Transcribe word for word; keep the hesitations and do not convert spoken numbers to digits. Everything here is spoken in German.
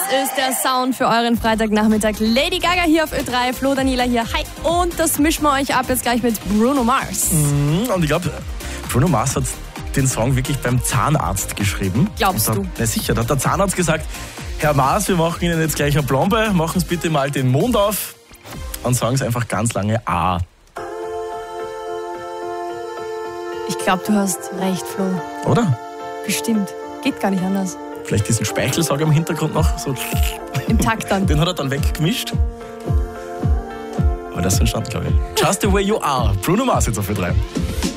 ist der Sound für euren Freitagnachmittag. Lady Gaga hier auf Ö drei, Flo, Daniela hier. Hi. Und das mischen wir euch ab jetzt gleich mit Bruno Mars. Mhm, und ich glaube, Bruno Mars hat den Song wirklich beim Zahnarzt geschrieben. Glaubst da, du? Na sicher, da hat der Zahnarzt gesagt, Herr Mars, wir machen Ihnen jetzt gleich eine Plombe, machen Sie bitte mal den Mund auf und sagen Sie einfach ganz lange A. Ich glaube, du hast recht, Flo. Oder? Bestimmt. Geht gar nicht anders. Vielleicht diesen Speichelsauger im Hintergrund noch. So. Im Takt dann. Den hat er dann weggemischt. Aber das ist entstanden, glaube ich. Just the way you are. Bruno Mars jetzt auf Ö drei.